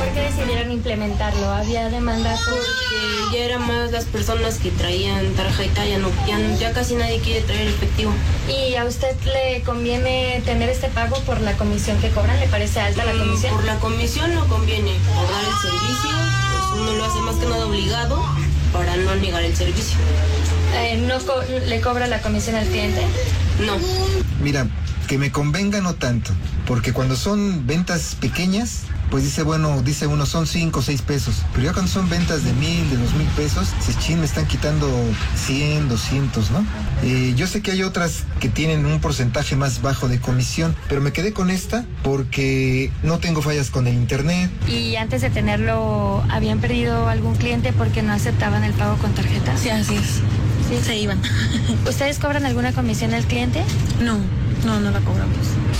¿Por qué decidieron implementarlo? ¿Había demanda? Porque ya eran más las personas que traían tarjeta, ya casi nadie quiere traer efectivo. ¿Y a usted le conviene tener este pago por la comisión que cobran? ¿Le parece alta la comisión? Por la comisión no conviene. Por dar el servicio, pues uno lo hace más que nada obligado para no negar el servicio. ¿No le cobra la comisión al cliente? No. Mira, que me convenga no tanto, porque cuando son ventas pequeñas, pues dice uno son 5 o 6 pesos, pero ya cuando son ventas de 1,000, de 2,000 pesos, me están quitando 100, 200, ¿no? Yo sé que hay otras que tienen un porcentaje más bajo de comisión, pero me quedé con esta porque no tengo fallas con el internet. ¿Y antes de tenerlo, habían perdido algún cliente porque no aceptaban el pago con tarjeta? Sí, así es. Sí. Se iban. ¿Ustedes cobran alguna comisión al cliente? No la cobramos.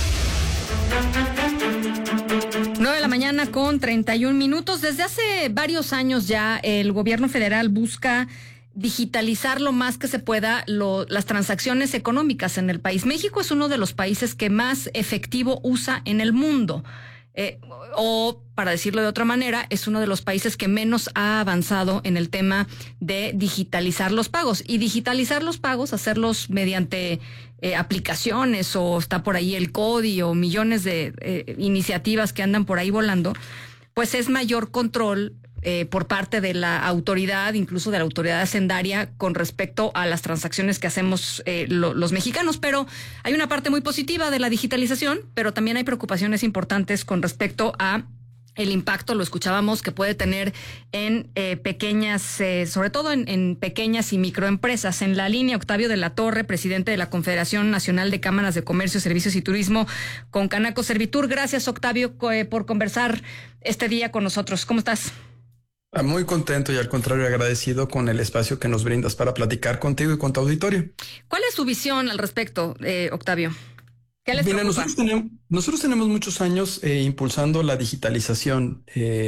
9 de la mañana con 31 minutos. Desde hace varios años ya el gobierno federal busca digitalizar lo más que se pueda las transacciones económicas en el país. México es uno de los países que más efectivo usa en el mundo. O, para decirlo de otra manera, es uno de los países que menos ha avanzado en el tema de digitalizar los pagos. Y digitalizar los pagos, hacerlos mediante aplicaciones, o está por ahí el CODI o millones de iniciativas que andan por ahí volando, pues es mayor control por parte de la autoridad, incluso de la autoridad hacendaria, con respecto a las transacciones que hacemos los mexicanos. Pero hay una parte muy positiva de la digitalización, pero también hay preocupaciones importantes con respecto a el impacto, lo escuchábamos, que puede tener en pequeñas, sobre todo en pequeñas y microempresas. En la línea, Octavio de la Torre, presidente de la Confederación Nacional de Cámaras de Comercio, Servicios y Turismo, con Canaco Servitur. Gracias, Octavio, por conversar este día con nosotros. ¿Cómo estás? Muy contento y, al contrario, agradecido con el espacio que nos brindas para platicar contigo y con tu auditorio. ¿Cuál es tu visión al respecto, Octavio? ¿Qué les preocupa? Nosotros tenemos muchos años impulsando la digitalización.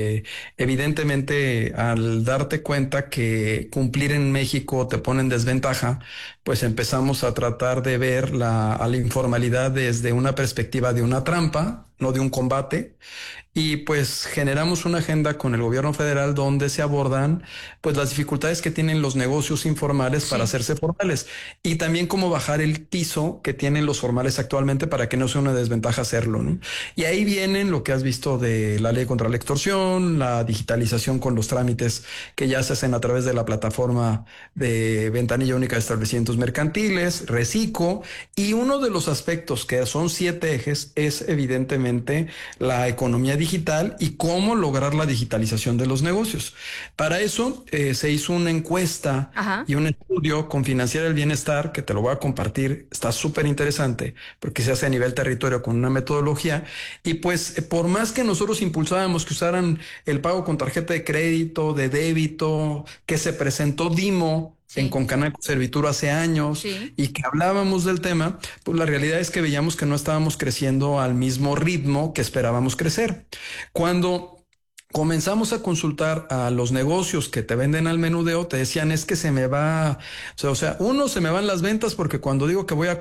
Evidentemente, al darte cuenta que cumplir en México te pone en desventaja, pues empezamos a tratar de ver a la informalidad desde una perspectiva de una trampa, no de un combate. Y pues generamos una agenda con el gobierno federal donde se abordan pues las dificultades que tienen los negocios informales para hacerse formales, y también cómo bajar el piso que tienen los formales actualmente para que no sea una desventaja hacerlo, ¿no? Y ahí vienen lo que has visto de la ley contra la extorsión, la digitalización con los trámites que ya se hacen a través de la plataforma de ventanilla única de establecimientos mercantiles, Recico, y uno de los aspectos que son 7 ejes es evidentemente la economía digital y cómo lograr la digitalización de los negocios. Para eso se hizo una encuesta y un estudio con Financiera del Bienestar, que te lo voy a compartir. Está súper interesante porque se hace a nivel territorio con una metodología, y pues por más que nosotros impulsábamos que usaran el pago con tarjeta de crédito, de débito, que se presentó DIMO con Canaco Servitur hace años, y que hablábamos del tema, pues la realidad es que veíamos que no estábamos creciendo al mismo ritmo que esperábamos crecer. Cuando comenzamos a consultar a los negocios que te venden al menudeo, te decían, es que se me va, se me van las ventas, porque cuando digo que voy a